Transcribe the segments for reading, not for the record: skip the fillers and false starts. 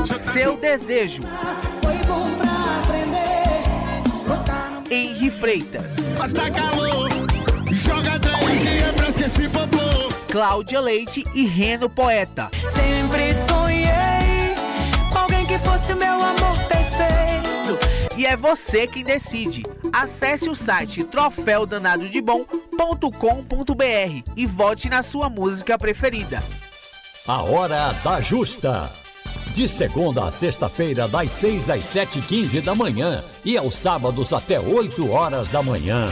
Seu desejo. Foi bom pra aprender. Henri Freitas. Mas tá calor, joga trem que é fresco esse popô. Cláudia Leite e Reno Poeta. Sempre sonhei com alguém que fosse meu amor perfeito. E é você quem decide. Acesse o site troféudanadodebom.com.br e vote na sua música preferida. A Hora da Justa. De segunda a sexta-feira, das 6 às 7h15 da manhã e aos sábados até 8 horas da manhã.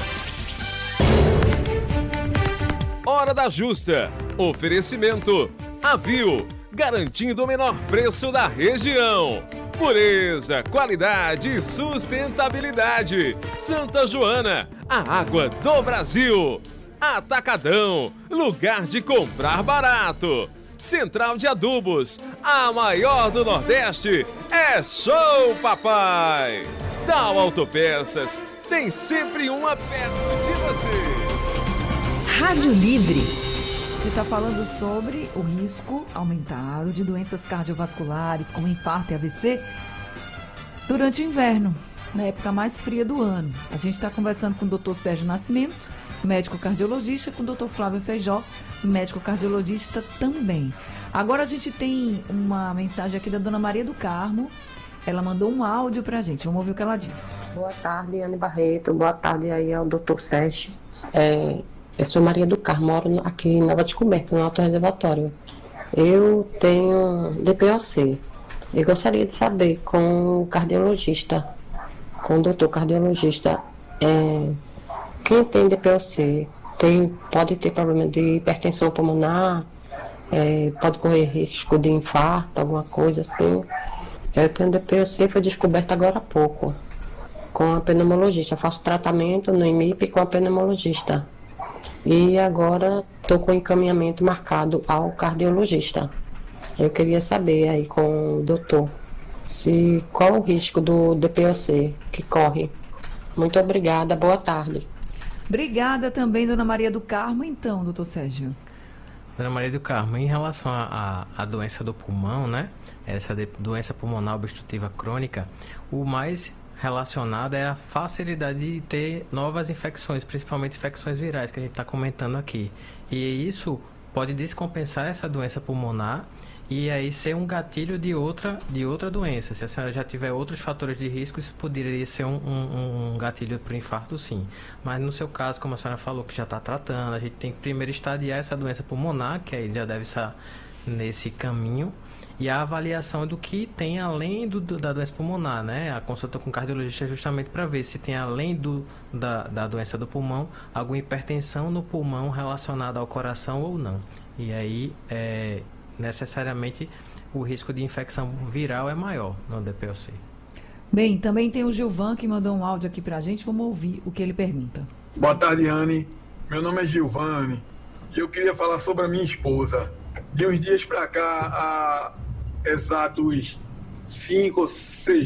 Hora da Justa. Oferecimento Avil, garantindo o menor preço da região. Pureza, qualidade e sustentabilidade. Santa Joana, a água do Brasil. Atacadão, lugar de comprar barato. Central de Adubos, a maior do Nordeste. É show, papai! Dal Autopeças, tem sempre uma perto de você. Rádio Livre. Você está falando sobre o risco aumentado de doenças cardiovasculares, como infarto e AVC, durante o inverno, na época mais fria do ano. A gente está conversando com o Dr. Sérgio Nascimento, médico cardiologista, com o Dr. Flávio Feijó, médico cardiologista também. Agora a gente tem uma mensagem aqui da Dona Maria do Carmo. Ela mandou um áudio pra gente. Vamos ouvir o que ela disse. Boa tarde, Anne Barreto. Boa tarde aí ao Dr. Sérgio. Eu sou Maria do Carmo, moro aqui em Nova Descoberta, no Alto Reservatório. Eu tenho DPOC. Eu gostaria de saber com o cardiologista, com o doutor cardiologista, quem tem DPOC pode ter problema de hipertensão pulmonar, pode correr risco de infarto, alguma coisa assim. Eu tenho DPOC, foi descoberto agora há pouco, com a pneumologista. Eu faço tratamento no IMIP com a pneumologista. E agora estou com encaminhamento marcado ao cardiologista. Eu queria saber aí com o doutor qual o risco do DPOC que corre. Muito obrigada, boa tarde. Obrigada também, Dona Maria do Carmo. Então, doutor Sérgio. Dona Maria do Carmo, em relação à doença do pulmão, né? Essa doença pulmonar obstrutiva crônica, o mais relacionado é a facilidade de ter novas infecções, principalmente infecções virais, que a gente está comentando aqui. E isso pode descompensar essa doença pulmonar e aí ser um gatilho de outra doença. Se a senhora já tiver outros fatores de risco, isso poderia ser um gatilho para o infarto, sim. Mas no seu caso, como a senhora falou, que já está tratando, a gente tem que primeiro estadiar essa doença pulmonar, que aí já deve estar nesse caminho, e a avaliação do que tem além da doença pulmonar, né? A consulta com o cardiologista é justamente para ver se tem além da doença do pulmão, alguma hipertensão no pulmão relacionada ao coração ou não. E aí, necessariamente, o risco de infecção viral é maior no DPOC. Bem, também tem o Gilvan que mandou um áudio aqui pra gente. Vamos ouvir o que ele pergunta. Boa tarde, Anne. Meu nome é Gilvane e eu queria falar sobre a minha esposa. De uns dias para cá, há exatos 5 ou 6